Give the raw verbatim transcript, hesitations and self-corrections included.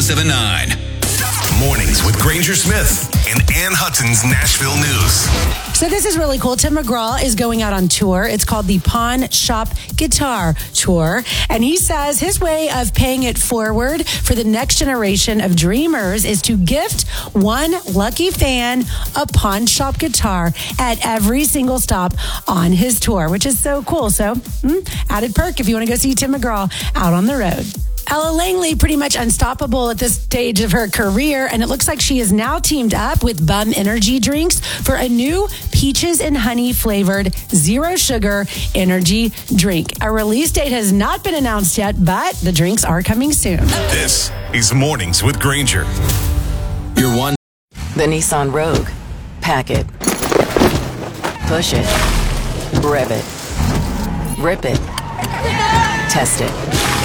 seven nine. Mornings with Granger Smith and Ann Hudson's Nashville News. So this is really cool. Tim McGraw is going out on tour. It's called the Pawn Shop Guitar Tour. And he says his way of paying it forward for the next generation of dreamers is to gift one lucky fan a pawn shop guitar at every single stop on his tour, which is so cool. So mm, added perk if you want to go see Tim McGraw out on the road. Ella Langley, pretty much unstoppable at this stage of her career, and it looks like she is now teamed up with Bum Energy Drinks for a new peaches and honey flavored zero sugar energy drink. A release date has not been announced yet, but the drinks are coming soon. This is Mornings with Granger. You're one. The Nissan Rogue. Pack it. Push it. Rev it. Rip it. Test it.